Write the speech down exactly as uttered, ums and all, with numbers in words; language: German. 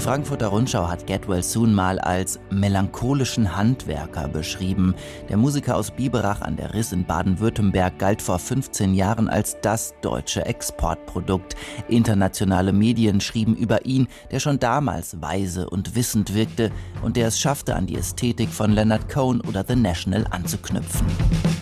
Frankfurter Rundschau hat Get Well Soon mal als melancholischen Handwerker beschrieben. Der Musiker aus Biberach an der Riß in Baden-Württemberg galt vor fünfzehn Jahren als das deutsche Exportprodukt. Internationale Medien schrieben über ihn, der schon damals weise und wissend wirkte und der es schaffte, an die Ästhetik von Leonard Cohen oder The National anzuknüpfen.